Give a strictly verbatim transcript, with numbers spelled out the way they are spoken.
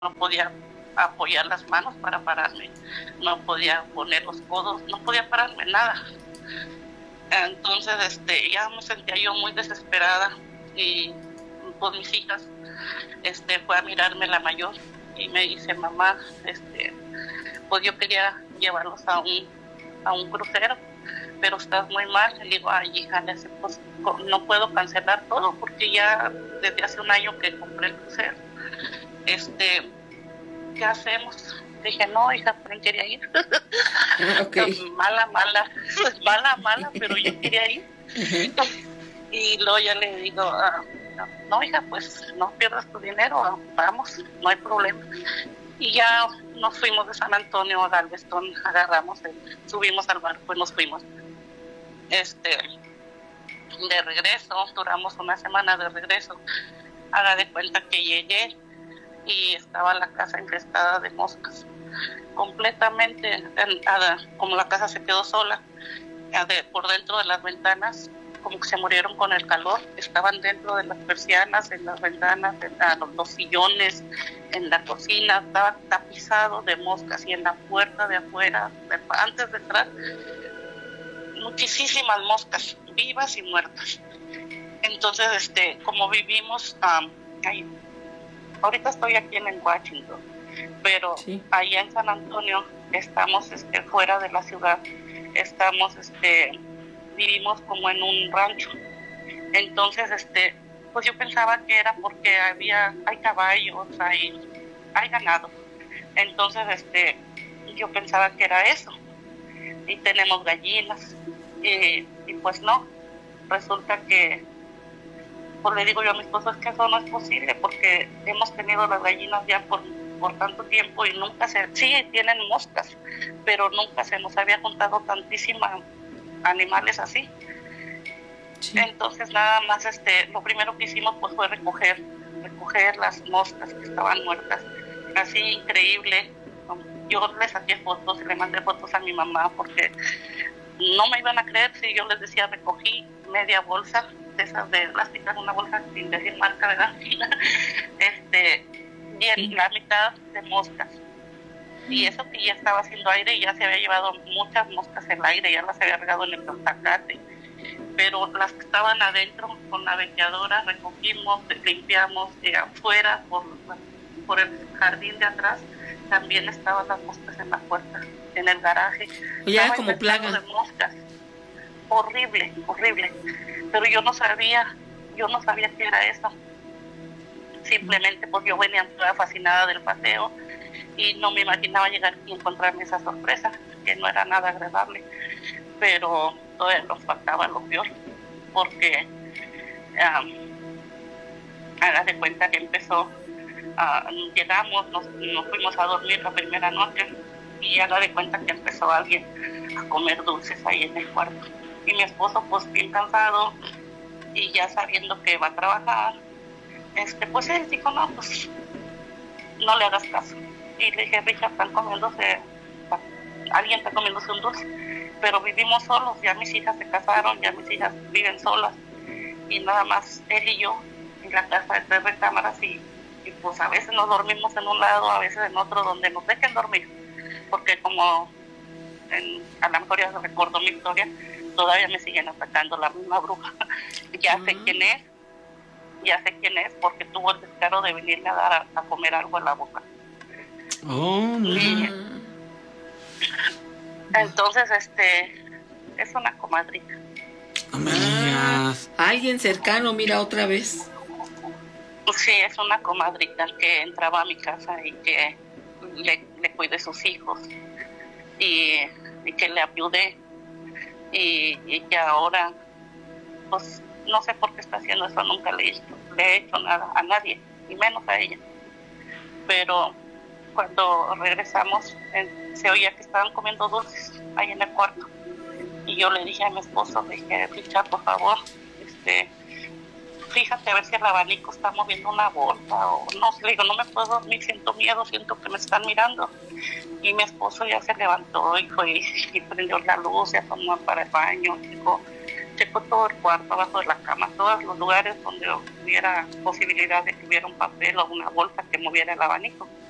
no podía apoyar las manos para pararme, no podía poner los codos, no podía pararme, nada. Entonces este, ya me sentía yo muy desesperada y con mis hijas este, fue a mirarme la mayor y me dice, mamá, este, pues yo quería llevarlos a un, a un crucero, pero estás muy mal. Le digo, ay, hija, le hace, pues, no puedo cancelar todo porque ya desde hace un año que compré el crucero. Este, ¿qué hacemos? Dije, no, hija, pero quería ir. Okay. Mala, mala, mala, mala, pero yo quería ir. Y luego ya le digo, ah, no, hija, pues no pierdas tu dinero, vamos, no hay problema. Y ya nos fuimos de San Antonio a Galveston, agarramos, el, subimos al barco y nos fuimos. Este, de regreso, duramos una semana de regreso. Haga de cuenta que llegué y estaba la casa infestada de moscas, completamente, en, a, como la casa se quedó sola, a de, por dentro de las ventanas, como que se murieron con el calor, estaban dentro de las persianas, en las ventanas, en la, los, los sillones, en la cocina, estaba tapizado de moscas, y en la puerta de afuera, de, antes de entrar, muchísimas moscas, vivas y muertas. Entonces, este, como vivimos, um, ahí, ahorita estoy aquí en Washington, pero sí, allá en San Antonio estamos este, fuera de la ciudad, estamos, este, vivimos como en un rancho. Entonces, este, pues yo pensaba que era porque había, hay caballos, hay, hay ganado. Entonces, este, yo pensaba que era eso. Y tenemos gallinas, y, y pues no, resulta que, pues le digo yo a mi esposo, es que eso no es posible, porque hemos tenido las gallinas ya por, por tanto tiempo y nunca se, sí tienen moscas, pero nunca se nos había contado tantísimas animales así. Sí. Entonces nada más, este, lo primero que hicimos pues fue recoger, recoger las moscas que estaban muertas, así increíble. Yo les saqué fotos y le mandé fotos a mi mamá porque no me iban a creer si yo les decía, recogí media bolsa de esas de plásticas, una bolsa sin decir marca, ¿verdad? este, y en la mitad de moscas. Y eso que ya estaba haciendo aire y ya se había llevado muchas moscas el aire, ya las había regado en el zacate. Pero las que estaban adentro con la venteadora recogimos, limpiamos, de afuera por, por el jardín de atrás también estaban las moscas en la puerta, en el garaje. Ya era como plaga. De moscas. Horrible, horrible. Pero yo no sabía, yo no sabía qué era eso. Simplemente pues yo venía toda fascinada del paseo y no me imaginaba llegar y encontrarme esa sorpresa, que no era nada agradable. Pero todavía nos faltaba lo peor, porque um, haga de cuenta que empezó, uh, llegamos, nos, nos fuimos a dormir la primera noche y haga de cuenta que empezó alguien a comer dulces ahí en el cuarto. Y mi esposo pues bien cansado y ya sabiendo que va a trabajar, este pues él dijo, no, pues no le hagas caso. Y le dije, Richard, están comiéndose, alguien está comiéndose un dulce, pero vivimos solos, ya mis hijas se casaron, ya mis hijas viven solas, y nada más él y yo, en la casa de tres recámaras, y, y pues a veces nos dormimos en un lado, a veces en otro, donde nos dejen dormir, porque como en, a lo mejor ya se recordó mi historia, todavía me siguen atacando la misma bruja. Ya uh-huh. sé quién es, ya sé quién es, porque tuvo el descaro de venirme a dar a, a comer algo en la boca. Oh, no. Y, entonces, este, es una comadrita. No me digas. Alguien cercano, mira otra vez. Sí, es una comadrita que entraba a mi casa y que le, le cuidé sus hijos y, y que le ayudé y, y que ahora, pues, no sé por qué está haciendo eso, nunca le he hecho, le he hecho nada a nadie, y menos a ella. Pero cuando regresamos, en, se oía que estaban comiendo dulces ahí en el cuarto. Y yo le dije a mi esposo, le dije, Richard, por favor, este, fíjate a ver si el abanico está moviendo una bolsa o no. Le digo, no me puedo dormir, siento miedo, siento que me están mirando. Y mi esposo ya se levantó y fue y prendió la luz, ya tomó para el baño, checó, checó todo el cuarto, abajo de la cama, todos los lugares donde hubiera posibilidad de que hubiera un papel o una bolsa que moviera el abanico.